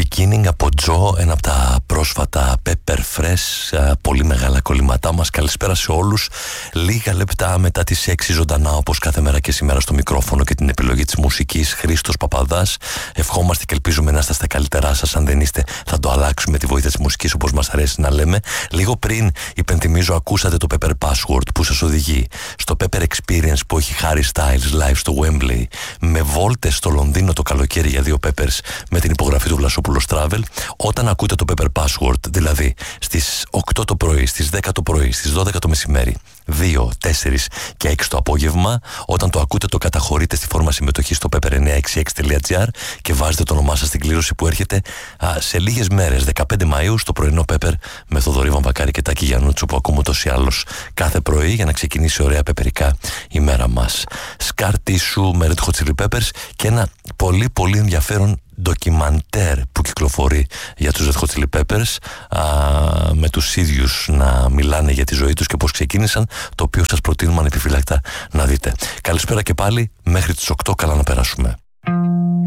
Beginning από Τζο, ένα από τα πρόσφατα Pepper Fresh, πολύ μεγάλα κολλήματά μας. Καλησπέρα σε όλους. Λίγα λεπτά μετά τις 6 ζωντανά, όπως κάθε μέρα και σήμερα, στο μικρόφωνο και την επιλογή της μουσικής, Χρήστος Παπαδάς. Ευχόμαστε και ελπίζουμε να είστε στα καλύτερά σας. Αν δεν είστε, θα το αλλάξουμε τη βοήθεια της μουσικής, όπως μας αρέσει να λέμε. Λίγο πριν, υπενθυμίζω, ακούσατε το Pepper Password που σας οδηγεί στο Pepper Experience που έχει Harry Styles live στο Wembley, με βόλτες στο Λονδίνο το καλοκαίρι για 2 Peppers, με την υπογραφή του Βλασόπουλος Travel. Όταν ακούτε το Pepper Password, δηλαδή στις 8 το πρωί, στις 10 το πρωί, στις 12 το μεσημέρι, 2, 4 και 6 το απόγευμα, όταν το ακούτε, το καταχωρείτε στη φόρμα συμμετοχή στο pepper966.gr και βάζετε το όνομά σας στην κλήρωση που έρχεται σε λίγες μέρες, 15 Μαΐου, στο πρωινό Pepper με Θοδωρή Βαμβακάρη και Τάκη Γιαννούτσο, που ακούμε ούτως ή άλλως κάθε πρωί για να ξεκινήσει ωραία πεπερικά η μέρα μας. Scar Tissue με Red Hot Chili Peppers και ένα πολύ πολύ ενδιαφέρον ντοκιμαντέρ που κυκλοφορεί για τους Red Hot Chili Peppers, με τους ίδιους να μιλάνε για τη ζωή τους και πώς ξεκίνησαν, το οποίο σας προτείνουμε ανεπιφύλακτα να δείτε. Καλησπέρα και πάλι, μέχρι τις 8, καλά να περάσουμε.